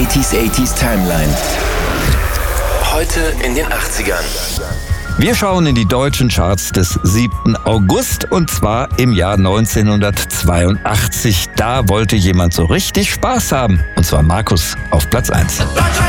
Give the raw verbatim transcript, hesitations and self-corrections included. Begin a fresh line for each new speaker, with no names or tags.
achtziger achtziger Timeline. Heute in den achtzigern.
Wir schauen in die deutschen Charts des siebten August und zwar im Jahr neunzehnhundertzweiundachtzig. Da wollte jemand so richtig Spaß haben, und zwar Markus auf Platz eins.
Deutschland!